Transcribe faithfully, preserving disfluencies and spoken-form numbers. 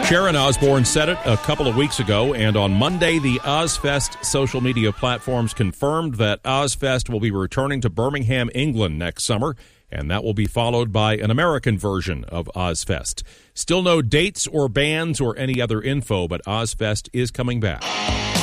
Sharon Osbourne said it a couple of weeks ago, and on Monday, the Ozfest social media platforms confirmed that Ozfest will be returning to Birmingham, England next summer, and that will be followed by an American version of Ozfest. Still no dates or bands or any other info, but Ozfest is coming back.